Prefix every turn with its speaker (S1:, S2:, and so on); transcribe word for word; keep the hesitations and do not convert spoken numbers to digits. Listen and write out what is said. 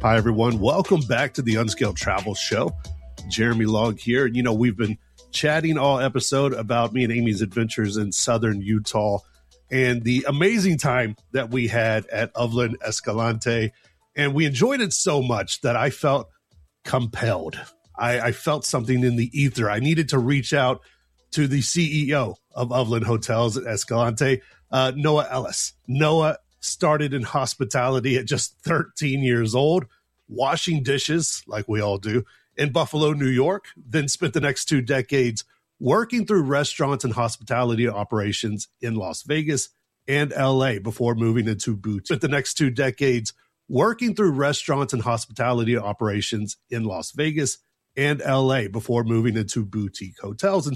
S1: Hi, everyone. Welcome back to the Unscaled Travel Show. Jeremy Long here. You know, we've been chatting all episode about me and Amy's adventures in southern Utah and the amazing time that we had at Uvland Escalante. And we enjoyed it so much that I felt compelled. I, I felt something in the ether. I needed to reach out to the C E O of Uvland Hotels at Escalante, uh, Noah Ellis. Noah started in hospitality at just thirteen years old, washing dishes like we all do in Buffalo, New York, then spent the next two decades working through restaurants and hospitality operations in Las Vegas and L A before moving into boutique. Spent the next two decades working through restaurants and hospitality operations in Las Vegas and L A before moving into boutique hotels. And